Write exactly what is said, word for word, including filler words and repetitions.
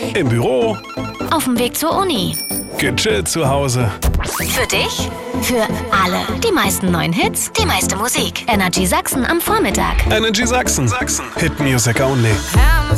Im Büro. Auf dem Weg zur Uni. Gechillt zu Hause. Für dich? Für alle. Die meisten neuen Hits, die meiste Musik. Energy Sachsen am Vormittag. Energy Sachsen. Sachsen. Hit Music Only.